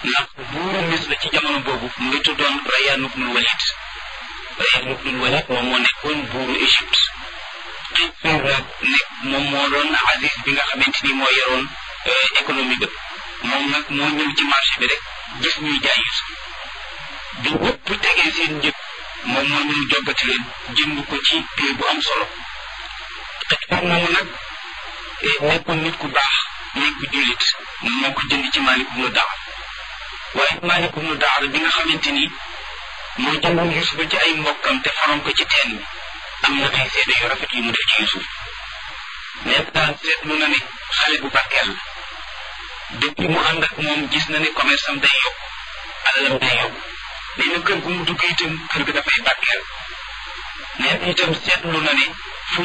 ndax buuru Misra ci jamono boobu mu ngi tuddoon Rayyan ibnul Walid. Rayyan ibnul Walid moom moo nekkoon buuru Égypte. Qaysar nag moom moo doon Aziz bi nga xamante ni moo yoroon économie ba. moom nag moo ñëw ci marché bi rek gis ñuy jaay Yuusuf bi ñëpp tegee seen njëg moom moo ñëw joggati leen jënd ko ci prix bu am solo. Qaysar moomu nag nekkoon nit ku baax nekk jullit moom moo ko jënd ci Maalik ibnu Daar. waaye Maalik ibnu Daar bi nga xamante ni moo jëndoon Yuusuf ci ay mbokkam te faroon ko ci teen bi am na ay seede yu rafet yu mu def ci Yuusuf. mais daal seetlu na ne xale bu barkeel la. depuis mu ànd ak moom gis na ne commerce am day yokk alalam day yokk nee na kër gu mu dugg itam kër ga dafay barkeel nee na itam seetlu na ne